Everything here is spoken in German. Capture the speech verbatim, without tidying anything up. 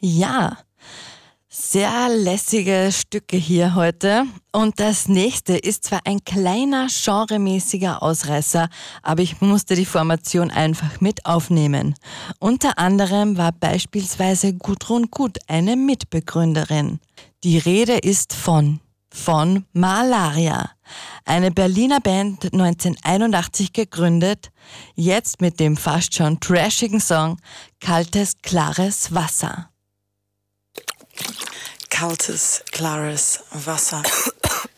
Ja, sehr lässige Stücke hier heute. Und das nächste ist zwar ein kleiner genremäßiger Ausreißer, aber ich musste die Formation einfach mit aufnehmen. Unter anderem war beispielsweise Gudrun Gut eine Mitbegründerin. Die Rede ist von von Malaria, eine Berliner Band neunzehnhunderteinundachtzig gegründet, jetzt mit dem fast schon trashigen Song Kaltes, klares Wasser. Kaltes, klares Wasser.